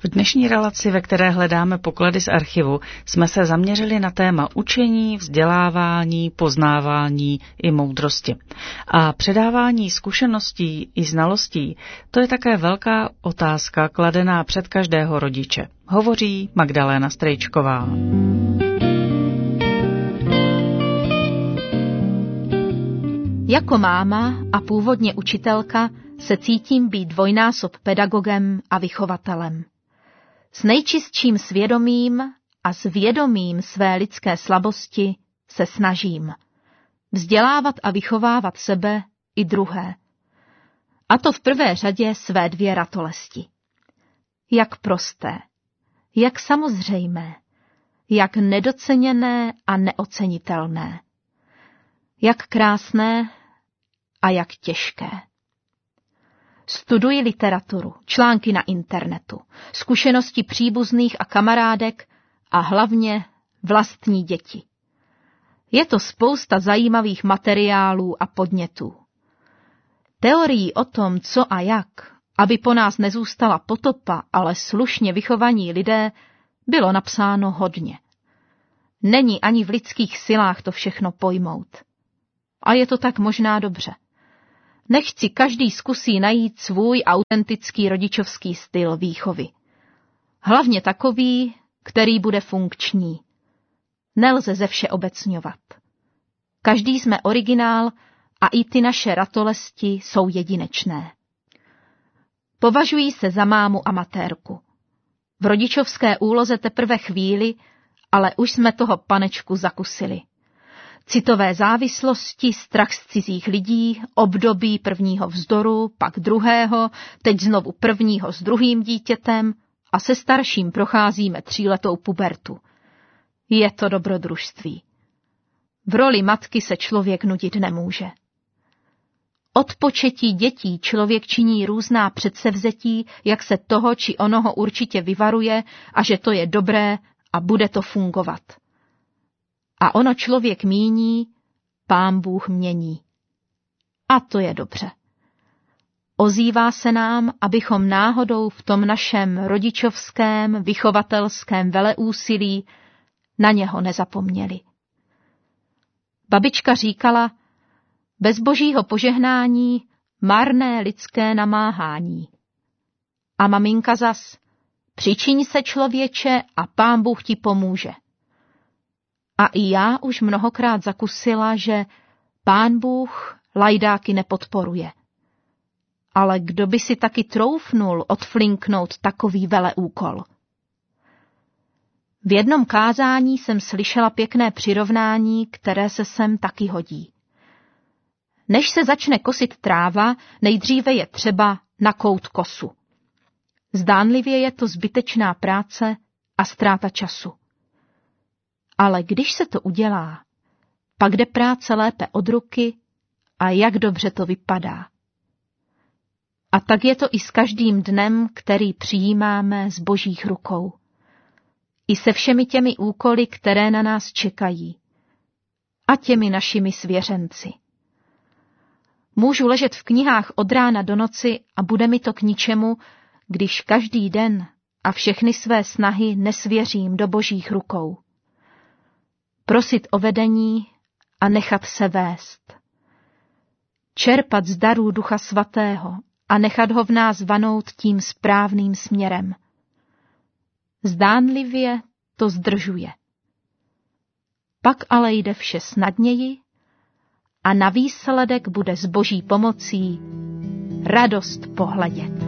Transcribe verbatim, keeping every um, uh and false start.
V dnešní relaci, ve které hledáme poklady z archivu, jsme se zaměřili na téma učení, vzdělávání, poznávání i moudrosti. A předávání zkušeností i znalostí, to je také velká otázka kladená před každého rodiče. Hovoří Magdaléna Strejčková. Jako máma a původně učitelka se cítím být dvojnásob pedagogem a vychovatelem. S nejčistším svědomím a s vědomím své lidské slabosti se snažím vzdělávat a vychovávat sebe i druhé. A to v prvé řadě své dvě ratolesti. Jak prosté, jak samozřejmé, jak nedoceněné a neocenitelné, jak krásné a jak těžké. Studuji literaturu, články na internetu, zkušenosti příbuzných a kamarádek a hlavně vlastní děti. Je to spousta zajímavých materiálů a podnětů. Teorií o tom, co a jak, aby po nás nezůstala potopa, ale slušně vychovaní lidé, bylo napsáno hodně. Není ani v lidských silách to všechno pojmout. A je to tak možná dobře. Nechť si každý zkusí najít svůj autentický rodičovský styl výchovy. Hlavně takový, který bude funkční. Nelze ze vše obecňovat. Každý jsme originál a i ty naše ratolesti jsou jedinečné. Považuji se za mámu amatérku. V rodičovské úloze teprve chvíli, ale už jsme toho panečku zakusili. Citové závislosti, strach z cizích lidí, období prvního vzdoru, pak druhého, teď znovu prvního s druhým dítětem a se starším procházíme tříletou pubertu. Je to dobrodružství. V roli matky se člověk nudit nemůže. Od početí dětí člověk činí různá předsevzetí, jak se toho či onoho určitě vyvaruje a že to je dobré a bude to fungovat. A ono člověk míní, Pán Bůh mění. A to je dobře. Ozývá se nám, abychom náhodou v tom našem rodičovském, vychovatelském veleúsilí na něho nezapomněli. Babička říkala, bez božího požehnání marné lidské namáhání. A maminka zas, přičiň se člověče a Pán Bůh ti pomůže. A i já už mnohokrát zakusila, že Pán Bůh lajdáky nepodporuje. Ale kdo by si taky troufnul odflinknout takový veleúkol? V jednom kázání jsem slyšela pěkné přirovnání, které se sem taky hodí. Než se začne kosit tráva, nejdříve je třeba nakout kosu. Zdánlivě je to zbytečná práce a ztráta času. Ale když se to udělá, pak jde práce lépe od ruky a jak dobře to vypadá. A tak je to i s každým dnem, který přijímáme z božích rukou. I se všemi těmi úkoly, které na nás čekají. A těmi našimi svěřenci. Můžu ležet v knihách od rána do noci a bude mi to k ničemu, když každý den a všechny své snahy nesvěřím do božích rukou. Prosit o vedení a nechat se vést. Čerpat z darů Ducha Svatého a nechat ho v nás vanout tím správným směrem. Zdánlivě to zdržuje. Pak ale jde vše snadněji a na výsledek bude s boží pomocí radost pohledět.